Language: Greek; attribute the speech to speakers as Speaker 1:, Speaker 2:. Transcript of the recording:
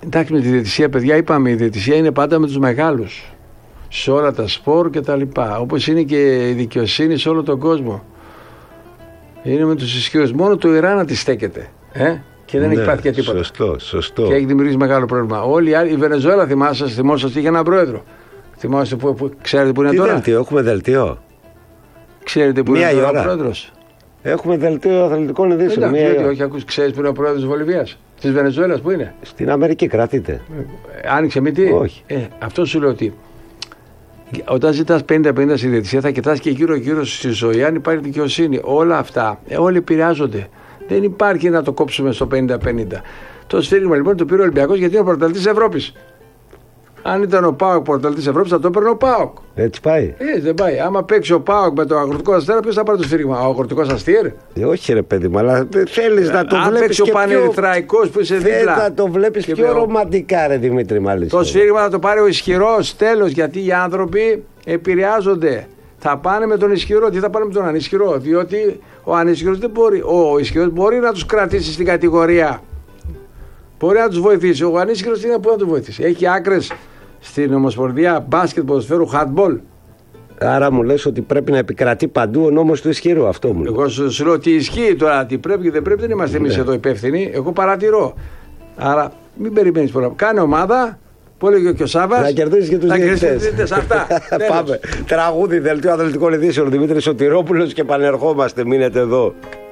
Speaker 1: Εντάξει, με τη διαιτησία, παιδιά, είπαμε, η διαιτησία είναι πάντα με τους μεγάλους. Σε όλα τα σπορ και τα λοιπά. Όπως είναι και η δικαιοσύνη σε όλο τον κόσμο. Είναι με τους ισχυρούς. Μόνο το Ιράν αντιστέκεται. Και δεν έχει πάθει και τίποτα.
Speaker 2: Σωστό.
Speaker 1: Και έχει δημιουργήσει μεγάλο πρόβλημα. Όλοι οι άλλοι, η Βενεζουέλα, θυμόσαστε, είχε έναν πρόεδρο. Θυμόσαστε ξέρετε που είναι
Speaker 2: τι
Speaker 1: τώρα.
Speaker 2: Δελτίο, έχουμε δελτίο.
Speaker 1: Ξέρετε που είναι τώρα ο πρόεδρος.
Speaker 2: Έχουμε δελτίο αθλητικών ειδήσεων.
Speaker 1: Όχι, ακούσει, ξέρεις που είναι ο πρόεδρος της Βολιβίας. Της Βενεζουέλας που είναι.
Speaker 2: Στην Αμερική κρατείται.
Speaker 1: Άνοιξε μύτη.
Speaker 2: Όχι.
Speaker 1: Αυτό σου λέω ότι όταν ζητάς 50-50 στη διαιτησία θα κοιτάς και γύρω-γύρω στη ζωή αν υπάρχει δικαιοσύνη. Όλα αυτά όλοι επηρεάζονται. Δεν υπάρχει να το κόψουμε στο 50-50. Το σφύριγμα λοιπόν το πήρε ο Ολυμπιακός γιατί είναι ο πρωταθλητής Ευρώπης. Αν ήταν ο ΠΑΟΚ πρωταθλητής Ευρώπης θα το έπαιρνε ο ΠΑΟΚ.
Speaker 2: Έτσι πάει.
Speaker 1: Δεν πάει. Άμα παίξει ο ΠΑΟΚ με το Αγροτικό Αστέρα, ποιος θα πάρει το σφύριγμα, ο Αγροτικός Αστέρ.
Speaker 2: Όχι ρε παιδί μου, αλλά θέλεις να το βλέπεις.
Speaker 1: Αν παίξει ο Πανερυθραϊκός που είσαι δίπλα.
Speaker 2: Θες να το βλέπεις πιο ρομαντικά, ρε Δημήτρη, μάλιστα.
Speaker 1: Το σφύριγμα θα το πάρει ο ισχυρός. Τέλος, γιατί οι άνθρωποι επηρεάζονται. Θα πάνε με τον ισχυρό. Τι θα πάνε με τον ανισχυρό. Διότι ο ανισχυρός δεν μπορεί. Ο ισχυρός μπορεί να τους κρατήσει στην κατηγορία. Μπορεί να τους βοηθήσει. Ο ανίσχυρος τι είναι που να τους βοηθήσει. Έχει άκρες στην Ομοσπονδία μπάσκετ, ποδοσφαίρου, handball.
Speaker 2: Άρα μου λες ότι πρέπει να επικρατεί παντού ο νόμος του ισχυρού, αυτό μου.
Speaker 1: Εγώ σου λέω ότι ισχύει τώρα, τι πρέπει και δεν πρέπει, δεν είμαστε εμείς εδώ υπεύθυνοι. Εγώ παρατηρώ. Άρα μην περιμένεις πολλά. Κάνε ομάδα, που έλεγε και ο Σάββας.
Speaker 2: Να κερδίσεις και τους διαιτητές.
Speaker 1: Αυτά.
Speaker 2: Πάμε. Τραγούδι, δελτίο αθλητικών ειδήσεων. Δημήτρης Σωτηρόπουλος και επανερχόμαστε. Μείνετε εδώ.